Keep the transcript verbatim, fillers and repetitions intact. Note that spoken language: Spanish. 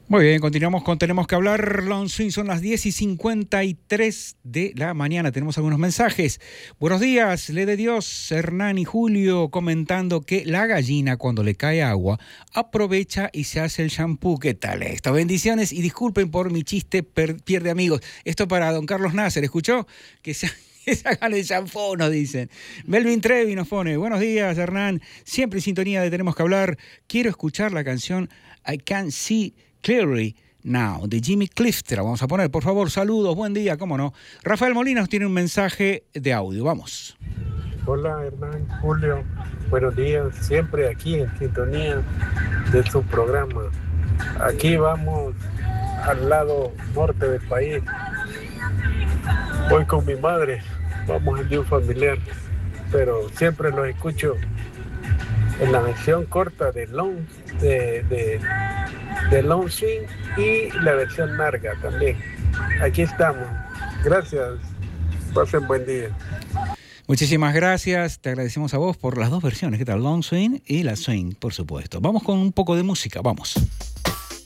Muy bien, continuamos con Tenemos que hablar, Long Swing. Son las diez y cincuenta y tres de la mañana. Tenemos algunos mensajes. Buenos días, le de Dios, Hernán y Julio, comentando que la gallina, cuando le cae agua, aprovecha y se hace el shampoo. ¿Qué tal esto? Bendiciones y disculpen por mi chiste, per- pierde amigos. Esto para don Carlos Nasser, ¿escuchó? Que se... que se hagan el shampoo, nos dicen. Melvin Trevi nos pone: buenos días, Hernán. Siempre en sintonía de Tenemos que hablar. Quiero escuchar la canción I Can't See Clearly Now, de Jimmy Cliff. Te la vamos a poner, por favor. Saludos, buen día, cómo no. Rafael Molina nos tiene un mensaje de audio. Vamos. Hola, Hernán, Julio. Buenos días. Siempre aquí en sintonía de su programa. Aquí vamos al lado norte del país. Voy con mi madre. Vamos al de un familiar. Pero siempre los escucho en la versión corta de Long, de, de, de Long Swing y la versión larga también. Aquí estamos. Gracias. Pasen buen día. Muchísimas gracias. Te agradecemos a vos por las dos versiones. ¿Qué tal? Long Swing y la Swing, por supuesto. Vamos con un poco de música. Vamos.